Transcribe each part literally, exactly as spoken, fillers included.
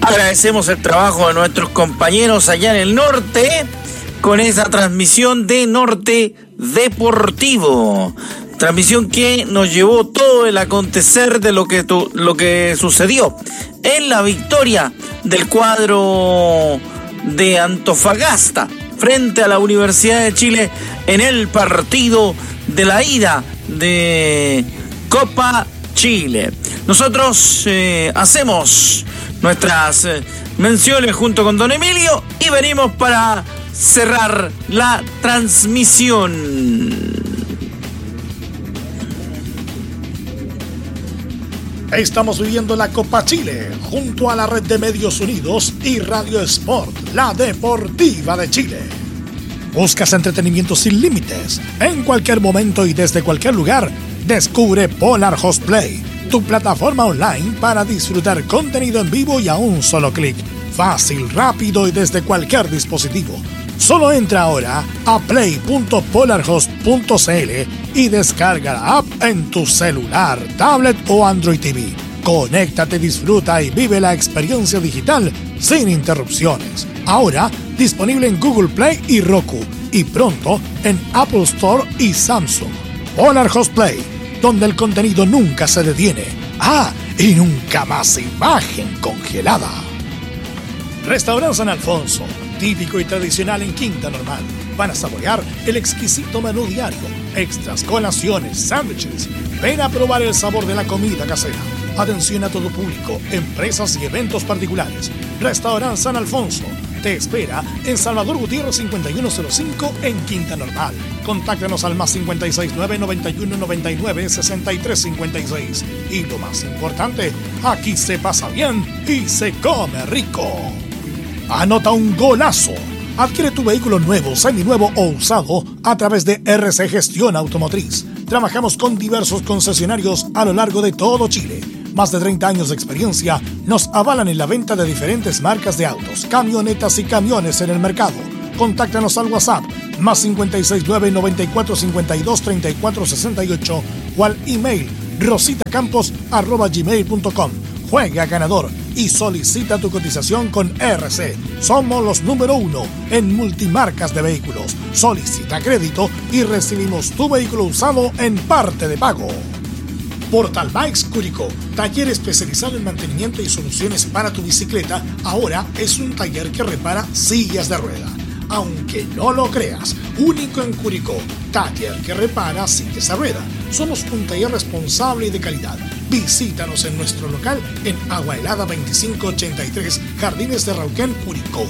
Agradecemos el trabajo de nuestros compañeros allá en el norte con esa transmisión de Norte Deportivo. Transmisión que nos llevó todo el acontecer de lo que, tu, lo que sucedió en la victoria del cuadro de Antofagasta frente a la Universidad de Chile en el partido de la ida de Copa Chile. Nosotros eh, hacemos nuestras eh, menciones junto con don Emilio y venimos para cerrar la transmisión. Estamos viviendo la Copa Chile junto a la Red de Medios Unidos y Radio Sport, la deportiva de Chile. ¿Buscas entretenimiento sin límites? En cualquier momento y desde cualquier lugar, descubre Polar Host Play, tu plataforma online para disfrutar contenido en vivo y a un solo clic. Fácil, rápido y desde cualquier dispositivo. Solo entra ahora a play punto polarhost punto c l y descarga la app en tu celular, tablet o Android T V. Conéctate, disfruta y vive la experiencia digital sin interrupciones. Ahora disponible en Google Play y Roku y pronto en Apple Store y Samsung. Polar Host Play, donde el contenido nunca se detiene. Ah, y nunca más imagen congelada. Restaurante San Alfonso, típico y tradicional en Quinta Normal. Van a saborear el exquisito menú diario, extras, colaciones, sándwiches. Ven a probar el sabor de la comida casera. Atención a todo público, empresas y eventos particulares. Restaurante San Alfonso te espera en Salvador Gutiérrez cincuenta y uno cero cinco en Quinta Normal. Contáctanos al más cincuenta y seis nueve noventa y uno noventa y nueve sesenta y tres cincuenta y seis. Y lo más importante, aquí se pasa bien y se come rico. Anota un golazo. Adquiere tu vehículo nuevo, seminuevo o usado a través de R C Gestión Automotriz. Trabajamos con diversos concesionarios a lo largo de todo Chile. Más de treinta años de experiencia nos avalan en la venta de diferentes marcas de autos, camionetas y camiones en el mercado. Contáctanos al WhatsApp más cincuenta y seis nueve noventa y cuatro cincuenta y dos treinta y cuatro sesenta y ocho o al email rositacampos arroba gmail punto com. Juega ganador y solicita tu cotización con R C. Somos los número uno en multimarcas de vehículos. Solicita crédito y recibimos tu vehículo usado en parte de pago. Portal Bikes Curicó, taller especializado en mantenimiento y soluciones para tu bicicleta, ahora es un taller que repara sillas de rueda. Aunque no lo creas, único en Curicó, taller que repara sillas de rueda. Somos un taller responsable y de calidad. Visítanos en nuestro local en Agua Helada veinticinco ochenta y tres, Jardines de Rauquén, Curicó.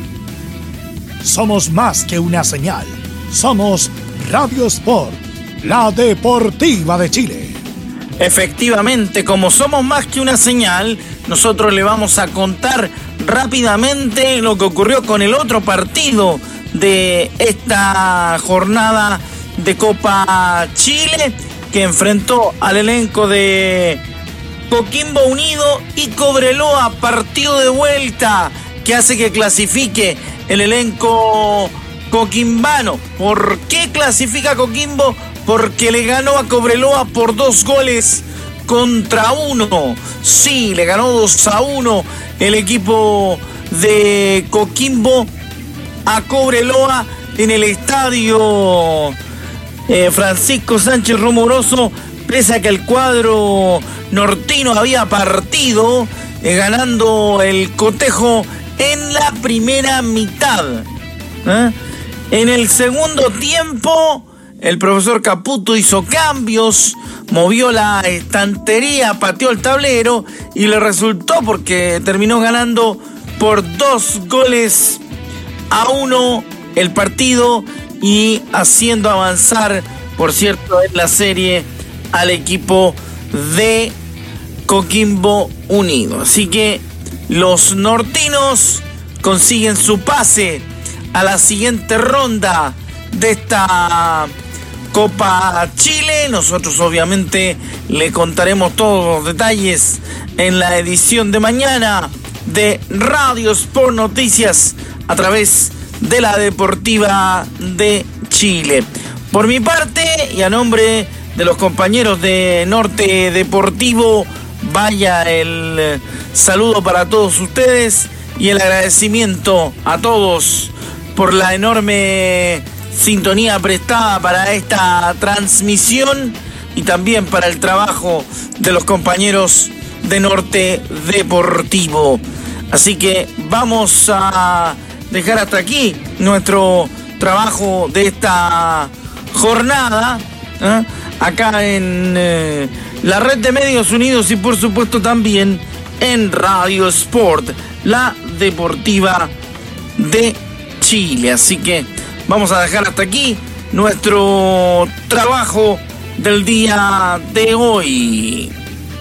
Somos más que una señal. Somos Radio Sport, la deportiva de Chile. Efectivamente, como somos más que una señal, nosotros le vamos a contar rápidamente lo que ocurrió con el otro partido de esta jornada de Copa Chile, que enfrentó al elenco de Coquimbo Unido y Cobreloa, partido de vuelta que hace que clasifique el elenco coquimbano. ¿Por qué clasifica Coquimbo? Porque le ganó a Cobreloa por dos goles contra uno. Sí, le ganó dos a uno el equipo de Coquimbo a Cobreloa en el estadio eh, Francisco Sánchez Rumoroso, pese a que el cuadro nortino había partido eh, ganando el cotejo en la primera mitad. ¿Eh? En el segundo tiempo, el profesor Caputo hizo cambios, movió la estantería, pateó el tablero y le resultó porque terminó ganando por dos goles a uno el partido y haciendo avanzar, por cierto, en la serie al equipo de Coquimbo Unido. Así que los nortinos consiguen su pase a la siguiente ronda de esta Copa Chile. Nosotros obviamente le contaremos todos los detalles en la edición de mañana de Radio Sport Noticias a través de la Deportiva de Chile. Por mi parte y a nombre de los compañeros de Norte Deportivo vaya el saludo para todos ustedes y el agradecimiento a todos por la enorme sintonía prestada para esta transmisión y también para el trabajo de los compañeros de Norte Deportivo. Así que vamos a dejar hasta aquí nuestro trabajo de esta jornada, ¿eh? acá en eh, la red de Medios Unidos y por supuesto también en Radio Sport, la deportiva de Chile. Así que vamos a dejar hasta aquí nuestro trabajo del día de hoy.